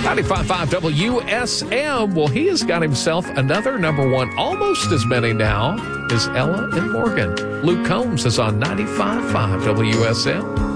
95.5 WSM. Well, he has got himself another number one, almost as many now as Ella and Morgan. Luke Combs is on 95.5 WSM.